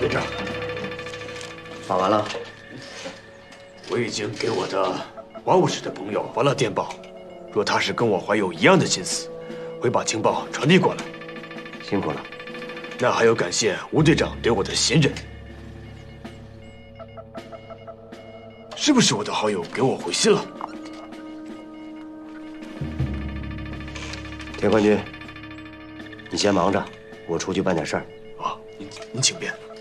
队长， 发完了。 我已经给我的华务室的朋友发了电报，若他是跟我怀有一样的心思，会把情报传递过来。 辛苦了。 那还要感谢吴队长对我的信任。是不是我的好友给我回信了？ 田冠军，你先忙着，我出去办点事儿。 啊，您请便。